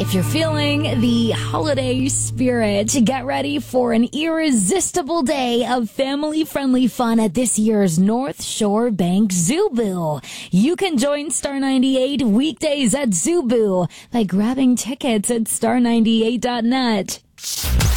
If you're feeling the holiday spirit, get ready for an irresistible day of family-friendly fun at this year's North Shore Bank Zubu. You can join Star 98 weekdays at Zubu by grabbing tickets at star98.net.